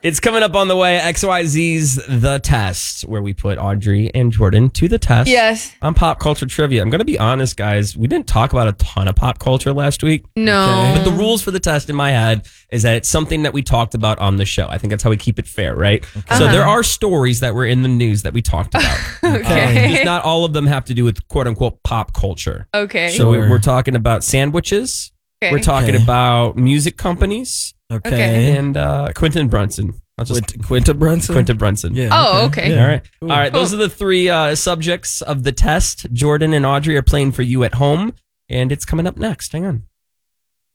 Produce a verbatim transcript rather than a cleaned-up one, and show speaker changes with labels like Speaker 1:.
Speaker 1: It's coming up on the way. X Y Z's The Test, where we put Audrey and Jordan to the test.
Speaker 2: Yes.
Speaker 1: On pop culture trivia. I'm going to be honest, guys. We didn't talk about a ton of pop culture last week.
Speaker 2: No.
Speaker 1: Okay. But the rules for the test in my head is that it's something that we talked about on the show. I think that's how we keep it fair, right? Okay. So
Speaker 2: Uh-huh.
Speaker 1: there are stories that were in the news that we talked about.
Speaker 2: Okay.
Speaker 1: Um, just not all of them have to do with quote unquote pop culture.
Speaker 2: Okay.
Speaker 1: So we-
Speaker 3: Sure.
Speaker 1: we're talking about sandwiches.
Speaker 2: Okay.
Speaker 1: We're talking
Speaker 3: Okay.
Speaker 1: about music companies
Speaker 3: Okay.
Speaker 2: Okay.
Speaker 1: and uh, Quentin Brunson. I'll just
Speaker 3: Quint- Quinta Brunson?
Speaker 1: Quinta Brunson.
Speaker 3: Yeah.
Speaker 2: Oh, okay.
Speaker 3: Yeah.
Speaker 1: All right.
Speaker 3: Cool.
Speaker 1: All right. Those are the three uh, subjects of the test. Jordan and Audrey are playing for you at home, and it's coming up next. Hang on.